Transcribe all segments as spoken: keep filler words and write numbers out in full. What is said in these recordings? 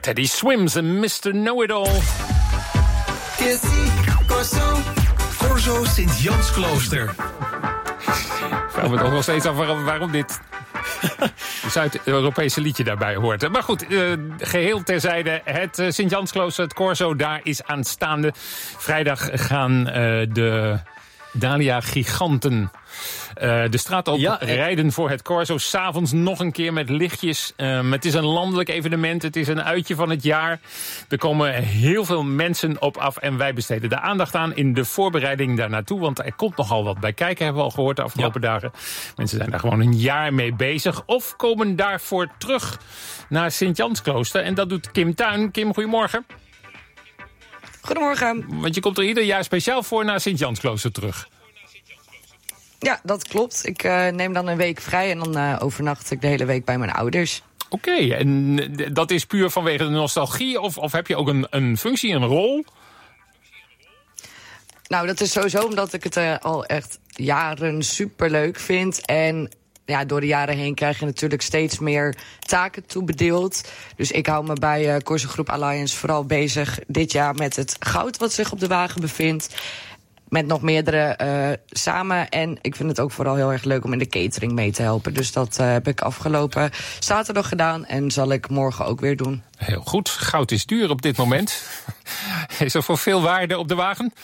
Teddy Swims en mister Know-It-All. Corso Sint-Jansklooster. Ik vraag me toch nog steeds af waarom, waarom dit Zuid-Europese liedje daarbij hoort. Maar goed, uh, geheel terzijde. Het uh, Sint-Jansklooster, het Corso, daar is aanstaande. Vrijdag gaan uh, de Dahlia-giganten Uh, de straat op ja, rijden voor het Corso. 's Avonds nog een keer met lichtjes. Um, het is een landelijk evenement. Het is een uitje van het jaar. Er komen heel veel mensen op af. En wij besteden de aandacht aan in de voorbereiding daarnaartoe. Want er komt nogal wat bij kijken, hebben we al gehoord de afgelopen ja. dagen. Mensen zijn daar gewoon een jaar mee bezig. Of komen daarvoor terug naar Sint-Jansklooster. En dat doet Kim Tuin. Kim, goedemorgen. Goedemorgen. Want je komt er ieder jaar speciaal voor naar Sint-Jansklooster terug. Ja, dat klopt. Ik uh, neem dan een week vrij en dan uh, overnacht ik de hele week bij mijn ouders. Oké, okay, en dat is puur vanwege de nostalgie? Of, of heb je ook een, een functie, een rol? Nou, dat is sowieso omdat ik het uh, al echt jaren superleuk vind. En ja, door de jaren heen krijg je natuurlijk steeds meer taken toebedeeld. Dus ik hou me bij uh, Corso Groep Alliance vooral bezig dit jaar met het goud wat zich op de wagen bevindt. Met nog meerdere uh, samen. En ik vind het ook vooral heel erg leuk om in de catering mee te helpen. Dus dat uh, heb ik afgelopen zaterdag gedaan. En zal ik morgen ook weer doen. Heel goed. Goud is duur op dit moment. Is er voor veel waarde op de wagen?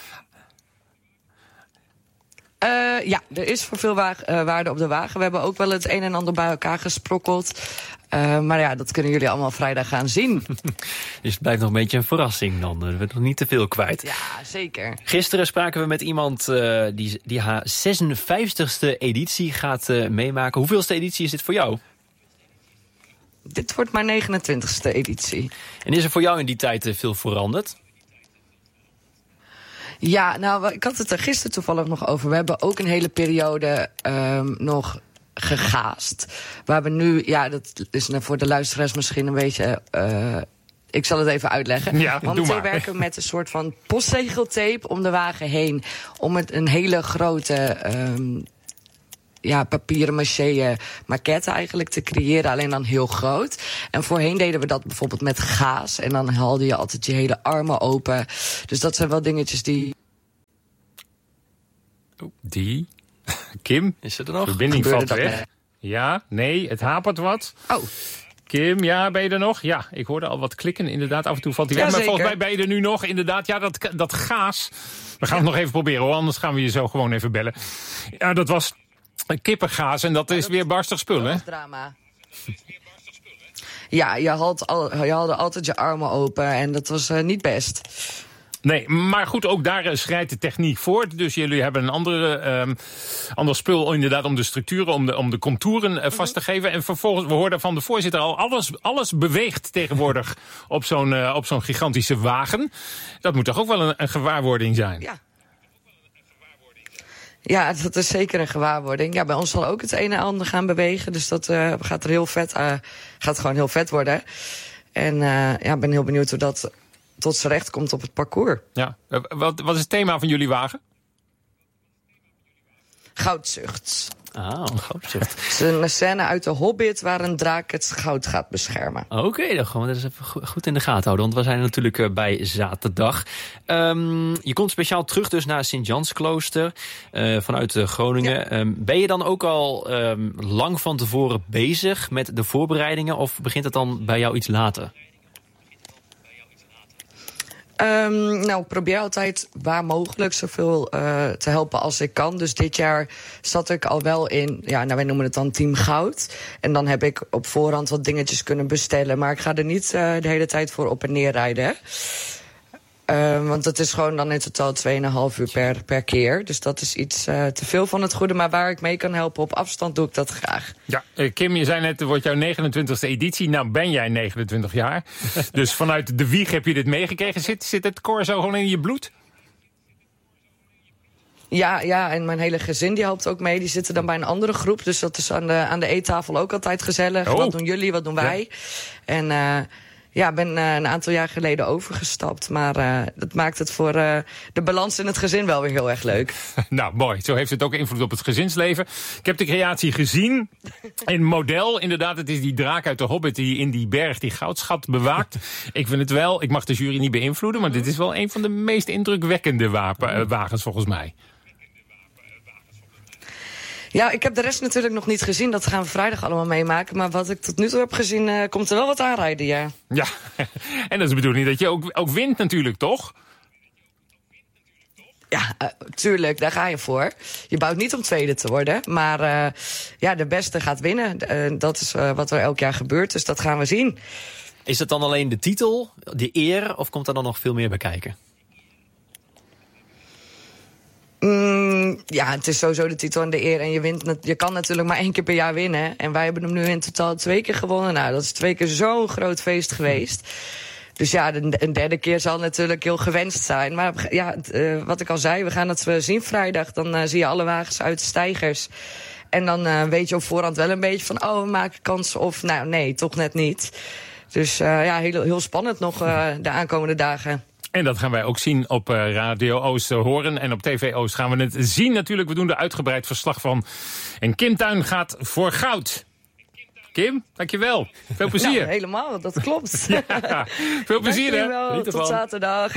Uh, ja, er is voor veel wa- uh, waarde op de wagen. We hebben ook wel het een en ander bij elkaar gesprokkeld. Uh, maar ja, dat kunnen jullie allemaal vrijdag gaan zien. Dus het blijft nog een beetje een verrassing dan. Er wordt nog niet te veel kwijt. Ja, zeker. Gisteren spraken we met iemand uh, die, die haar zesenvijftigste editie gaat uh, meemaken. Hoeveelste editie is dit voor jou? Dit wordt mijn negenentwintigste editie. En is er voor jou in die tijd uh, veel veranderd? Ja, nou, ik had het er gisteren toevallig nog over. We hebben ook een hele periode um, nog gegaast. Waar we nu, ja, dat is voor de luisteraars misschien een beetje Uh, ik zal het even uitleggen. Ja, Want we werken met een soort van postzegeltape om de wagen heen. Om het een hele grote Um, ja, papieren maché maquette eigenlijk te creëren, alleen dan heel groot. En voorheen deden we dat bijvoorbeeld met gaas. En dan haalde je altijd je hele armen open. Dus dat zijn wel dingetjes die Die? Kim? Is er nog? Verbinding Gebeurde valt weg. met... Ja, nee, het hapert wat. Oh. Kim, ja, ben je er nog? Ja, ik hoorde al wat klikken. Inderdaad, af en toe valt hij ja, weg. Maar zeker. volgens mij ben je er nu nog. Inderdaad, ja, dat, dat gaas. We gaan ja. het nog even proberen, hoor. Anders gaan we je zo gewoon even bellen. Ja, dat was kippengaas en dat ja, is dat weer barstig spul, hè? Drama. Ja, je had, al, je had altijd je armen open en dat was uh, niet best. Nee, maar goed, ook daar uh, schrijdt de techniek voort. Dus jullie hebben een andere, um, ander spul inderdaad om de structuren, om de, om de contouren uh, vast te geven. En vervolgens, we hoorden van de voorzitter al, alles, alles beweegt tegenwoordig op zo'n, uh, op zo'n gigantische wagen. Dat moet toch ook wel een, een gewaarwording zijn? Ja. Ja, dat is zeker een gewaarwording. Ja, bij ons zal ook het een en ander gaan bewegen. Dus dat uh, gaat er heel vet, uh, gaat gewoon heel vet worden. En uh, ja, ik ben heel benieuwd hoe dat tot z'n recht komt op het parcours. Ja. Wat, wat is het thema van jullie wagen? Goudzucht. Ah, een goudzucht. Het is een scène uit de Hobbit waar een draak het goud gaat beschermen. Oké, okay, dan gaan we dat eens even goed in de gaten houden. Want we zijn er natuurlijk bij zaterdag. Um, je komt speciaal terug dus naar Sint-Jansklooster uh, vanuit uh, Groningen. Ja. Um, ben je dan ook al um, lang van tevoren bezig met de voorbereidingen? Of begint het dan bij jou iets later? Um, nou, ik probeer altijd waar mogelijk zoveel uh, te helpen als ik kan. Dus dit jaar zat ik al wel in, ja, nou, wij noemen het dan Team Goud. En dan heb ik op voorhand wat dingetjes kunnen bestellen. Maar ik ga er niet uh, de hele tijd voor op en neer rijden. Hè. Uh, want het is gewoon dan in totaal twee komma vijf uur per, per keer. Dus dat is iets uh, te veel van het goede. Maar waar ik mee kan helpen op afstand, doe ik dat graag. Ja, uh, Kim, je zei net, het wordt jouw negenentwintigste editie. Nou ben jij negenentwintig jaar. Dus vanuit de wieg heb je dit meegekregen. Zit, zit het Corso gewoon in je bloed? Ja, ja, en mijn hele gezin die helpt ook mee. Die zitten dan bij een andere groep. Dus dat is aan de, aan de eettafel ook altijd gezellig. Oh. Wat doen jullie, wat doen wij? Ja. En uh, ja, ben uh, een aantal jaar geleden overgestapt. Maar uh, dat maakt het voor uh, de balans in het gezin wel weer heel erg leuk. Nou, mooi. Zo heeft het ook invloed op het gezinsleven. Ik heb de creatie gezien. In model, inderdaad, het is die draak uit de Hobbit die in die berg die goudschat bewaakt. Ik vind het wel, ik mag de jury niet beïnvloeden, maar dit is wel een van de meest indrukwekkende wapen, uh, wagens volgens mij. Ja, ik heb de rest natuurlijk nog niet gezien. Dat gaan we vrijdag allemaal meemaken. Maar wat ik tot nu toe heb gezien, uh, komt er wel wat aanrijden, ja. Ja, en dat is de bedoeling dat je ook, ook wint natuurlijk, toch? Ja, uh, tuurlijk, daar ga je voor. Je bouwt niet om tweede te worden. Maar uh, ja, de beste gaat winnen. Uh, dat is uh, wat er elk jaar gebeurt, dus dat gaan we zien. Is het dan alleen de titel, de eer, of komt er dan nog veel meer bij kijken? Mm, ja, het is sowieso de titel en de eer. En je, wint, je kan natuurlijk maar één keer per jaar winnen. En wij hebben hem nu in totaal twee keer gewonnen. Nou, dat is twee keer zo'n groot feest geweest. Dus ja, een derde keer zal natuurlijk heel gewenst zijn. Maar ja, uh, wat ik al zei, we gaan het zien vrijdag. Dan uh, zie je alle wagens uit de steigers. En dan uh, weet je op voorhand wel een beetje van... oh, we maken kansen of nou nee, toch net niet. Dus uh, ja, heel, heel spannend nog uh, de aankomende dagen. En dat gaan wij ook zien op uh, Radio Oost horen. En op T V Oost gaan we het zien natuurlijk. We doen er uitgebreid verslag van. En Kim Tuin gaat voor goud. Kim, dankjewel. Veel plezier. Nou, helemaal, dat klopt. Ja, veel plezier, hè. Tot zaterdag.